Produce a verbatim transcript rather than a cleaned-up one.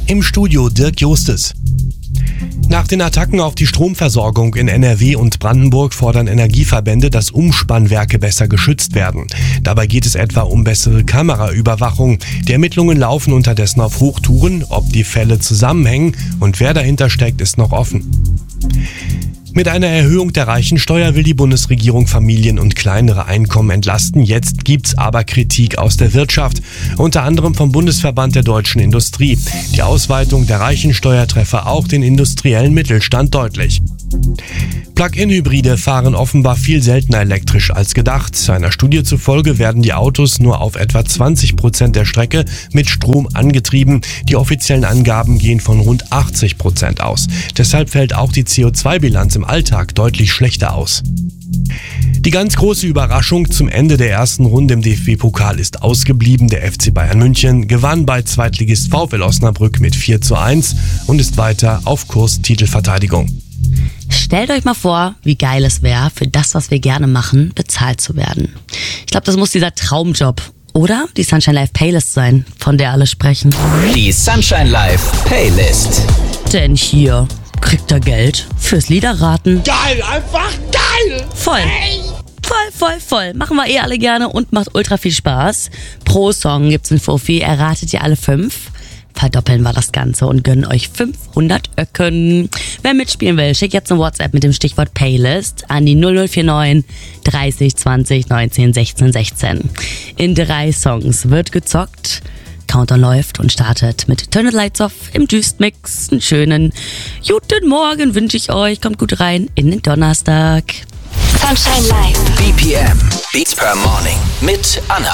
Im Studio Dirk Justes. Nach den Attacken auf die Stromversorgung in N R W und Brandenburg fordern Energieverbände, dass Umspannwerke besser geschützt werden. Dabei geht es etwa um bessere Kameraüberwachung. Die Ermittlungen laufen unterdessen auf Hochtouren. Ob die Fälle zusammenhängen und wer dahinter steckt, ist noch offen. Mit einer Erhöhung der Reichensteuer will die Bundesregierung Familien und kleinere Einkommen entlasten. Jetzt gibt's aber Kritik aus der Wirtschaft, unter anderem vom Bundesverband der deutschen Industrie. Die Ausweitung der Reichensteuer treffe auch den industriellen Mittelstand deutlich. Plug-in-Hybride fahren offenbar viel seltener elektrisch als gedacht. Einer Studie zufolge werden die Autos nur auf etwa zwanzig Prozent der Strecke mit Strom angetrieben. Die offiziellen Angaben gehen von rund achtzig Prozent aus. Deshalb fällt auch die C O zwei Bilanz im Alltag deutlich schlechter aus. Die ganz große Überraschung zum Ende der ersten Runde im D F B-Pokal ist ausgeblieben. Der F C Bayern München gewann bei Zweitligist VfL Osnabrück mit vier zu eins und ist weiter auf Kurs Titelverteidigung. Stellt euch mal vor, wie geil es wäre, für das, was wir gerne machen, bezahlt zu werden. Ich glaube, das muss dieser Traumjob oder die Sunshine Live Playlist sein, von der alle sprechen. Die Sunshine Live Playlist. Denn hier kriegt er Geld fürs Liederraten. Geil, einfach geil! Voll. Voll, voll, voll. Machen wir eh alle gerne und macht ultra viel Spaß. Pro Song gibt's ein Fuffi, erratet ihr alle fünf. Verdoppeln wir das Ganze und gönnen euch fünfhundert Öcken. Wer mitspielen will, schickt jetzt eine WhatsApp mit dem Stichwort Playlist an die null null vier neun dreißig zwanzig neunzehn sechzehn sechzehn. In drei Songs wird gezockt. Countdown läuft und startet mit Turn the Lights Off im Düstmix. Einen schönen guten Morgen wünsche ich euch. Kommt gut rein in den Donnerstag. Sunshine Live. B P M. Beats per Morning. Mit Anna.